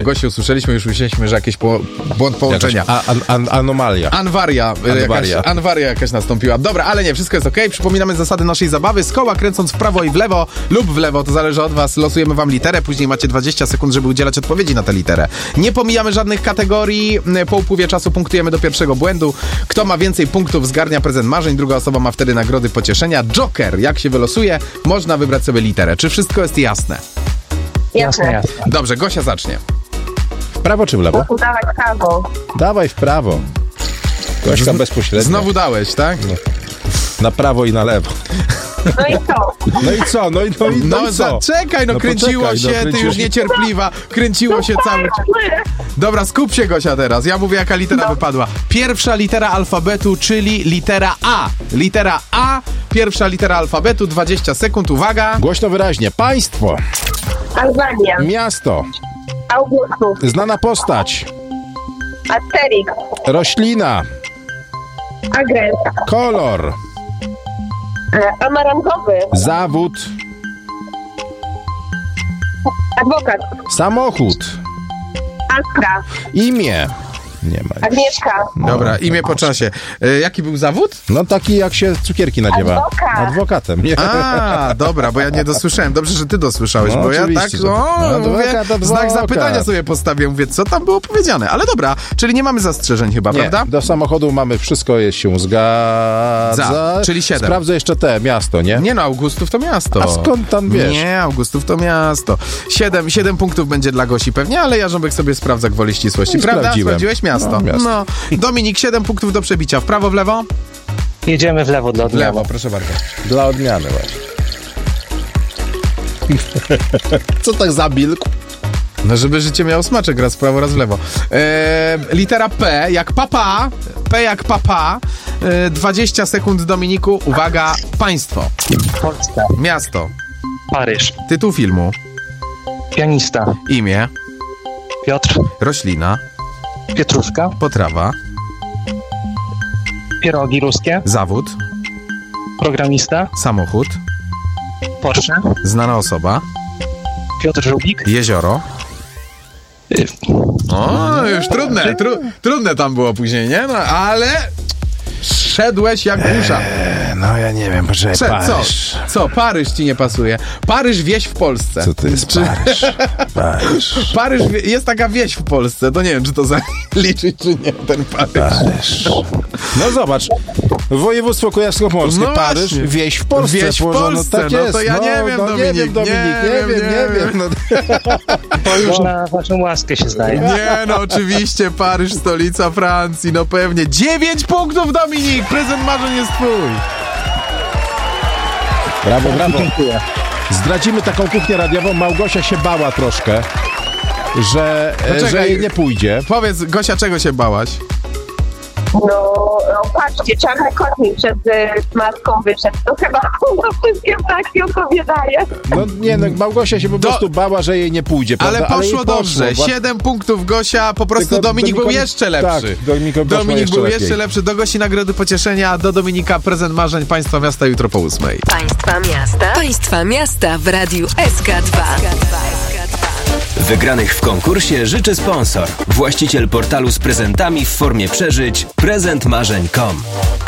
Gosi usłyszeliśmy, już myśleliśmy, że jakieś błąd połączenia. Anomalia. Anwaria jakaś nastąpiła. Dobra, ale nie, wszystko jest okej. Przypominamy zasady naszej zabawy. Z koła kręcąc w prawo i w lewo lub w lewo, to zależy od was, losujemy wam literę, później macie 20 sekund, żeby udzielać odpowiedzi na tę literę. Nie pomijamy żadnych kategorii. Po upływie czasu punktujemy do pierwszego błędu. Kto ma więcej punktów, zgarnia prezent marzeń, druga osoba ma wtedy nagrody pocieszenia. Joker, jak się wylosuje, można wybrać sobie literę. Czy wszystko jest jasne? Jasne. Dobrze, Gosia zacznie. W prawo czy w lewo? Udawaj prawo. Dawaj w prawo. Gośka bezpośrednio. Znowu dałeś, tak? Na prawo i na lewo. No i co? No i co? No i co? Czekaj, kręciło poczekaj, się, ty już niecierpliwa, kręciło się cały czas. Dobra, skup się, Gosia, teraz. Ja mówię, jaka litera wypadła. Pierwsza litera alfabetu, czyli litera A. Litera A, pierwsza litera alfabetu, 20 sekund, uwaga. Głośno, wyraźnie. Państwo. Albania. Miasto. Augustów. Znana postać. Asterix. Roślina. Agres. Kolor. Amarantowy. Zawód. Adwokat. Samochód. Askra. Imię. Nie ma. Agnieszka. Dobra, imię po czasie. Jaki był zawód? No taki, jak się cukierki nadziewa. Adwokat. Adwokatem. Nie. A, dobra, bo ja nie dosłyszałem. Dobrze, że ty dosłyszałeś, No, bo ja tak, oczywiście, że- mówię, adwokat. znak zapytania sobie postawię. Mówię, co tam było powiedziane? Ale dobra, czyli nie mamy zastrzeżeń chyba, Nie, prawda? do samochodu mamy wszystko, się zgadza. Czyli 7. Sprawdzę jeszcze miasto, nie? Nie no, Augustów to miasto. A skąd tam wiesz? Nie, Augustów to miasto. 7 punktów będzie dla Gosi pewnie, ale Jarząbek sobie sprawdza gwoli ścisłości. No, Prawda? sprawdziłem. Sprawdziłeś miasto. No, miasto. No. Dominik, 7 punktów do przebicia. W prawo, w lewo? Jedziemy w lewo dla W odmiany. lewo, proszę bardzo. Dla odmiany właśnie. Co tak zamilkł? No, żeby życie miało smaczek, raz w prawo, raz w lewo. Litera P jak papa. P jak papa. 20 sekund, Dominiku. Uwaga, państwo. Polska. Miasto. Paryż. Tytuł filmu. Pianista. Imię. Piotr. Roślina. Pietruszka. Potrawa. Pierogi ruskie. Zawód. Programista. Samochód. Porsche. Znana osoba. Piotr Żubik. Jezioro. O, już trudne tam było później, nie? No, ale szedłeś jak dusza. No ja nie wiem, poczekaj, Paryż. Co? Paryż ci nie pasuje. Paryż, wieś w Polsce. Co to jest Paryż? Paryż. Paryż, jest taka wieś w Polsce. To nie wiem, czy to zaliczyć, czy nie, ten Paryż. No zobacz, województwo kujawsko-pomorskie, No Paryż, właśnie. wieś w Polsce. Wieś w Polsce, tak no jest. to ja nie wiem, Dominik, nie wiem. No. To już na waszą łaskę się zdaje. Nie, no oczywiście, Paryż, stolica Francji, no pewnie. 9 punktów, Dominik! Prezent marzeń jest twój. Brawo. Dziękuję. Zdradzimy taką kuchnię radiową. Małgosia się bała troszkę, że jej nie pójdzie. Powiedz, Gosia, czego się bałaś? No, patrzcie, czarny kotnik przed matką wyszedł. To chyba na wszystkie takie odpowiadaje. No nie, Małgosia się po prostu bała, że jej nie pójdzie, prawda? Ale poszło jej dobrze. 7 punktów, Gosia. Po prostu Tylko Dominik był Dominikowi- jeszcze lepszy. Tak, Dominik był lepiej. jeszcze lepszy. Do Gosi nagrody pocieszenia, a do Dominika prezent marzeń Państwa Miasta jutro po 8. Państwa miasta w Radiu SK2. Wygranych w konkursie życzy sponsor. Właściciel portalu z prezentami w formie przeżyć prezentmarzeń.com.